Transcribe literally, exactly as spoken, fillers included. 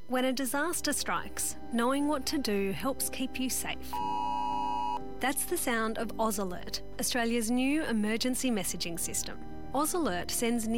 When a disaster strikes, knowing what to do helps keep you safe. That's the sound of Oz Alert, Australia's new emergency messaging system. Oz Alert sends